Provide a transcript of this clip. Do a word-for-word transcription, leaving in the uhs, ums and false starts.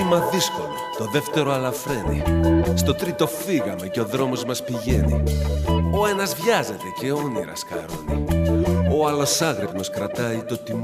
βήμα δύσκολο, το δεύτερο αλαφραίνει. Στο τρίτο φύγαμε και ο δρόμος μας πηγαίνει. Ο ένας βιάζεται και όνειρα σκαρώνει. Ο άλλος άγρυπνος κρατάει το τιμόνι.